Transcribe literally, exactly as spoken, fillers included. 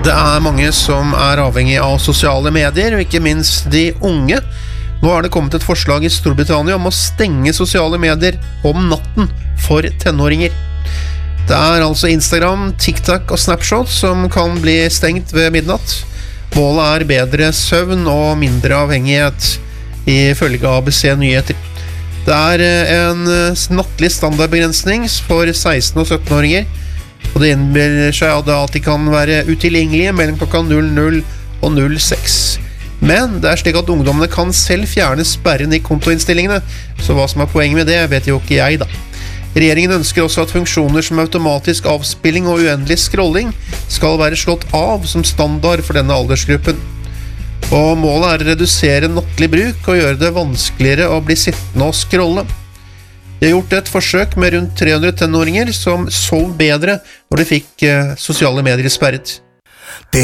Det er mange som er avhengig av sosiale medier, og ikke minst de unge. Nå har det kommet et forslag i Storbritannia om å stenge sosiale medier om natten for tenåringer. Det er altså Instagram, TikTok og Snapchat som kan bli stengt ved midnatt. Målet er bedre søvn og mindre avhengighet, ifølge A B C Nyheter. Det er en nattlig standardbegrensning for seksten- og sytten-åringer, og det innebærer seg at de kan være utilgjengelige mellom klokka null null og null seks. Men det er slik at ungdommene kan selv fjerne sperren i kontoinnstillingene, så hva som er poenget med det, vet jo ikke jeg da. Regjeringen ønsker også at funksjoner som automatisk avspilling og uendelig scrolling skal være slått av som standard for denne aldersgruppen. Og målet er å redusere nattlig bruk og gjøre det vanskeligere å bli sittende og scrolle. Det er gjort et forsøk med rundt tre hundre tenåringer som sov bedre når de fikk sosiale medier sperret.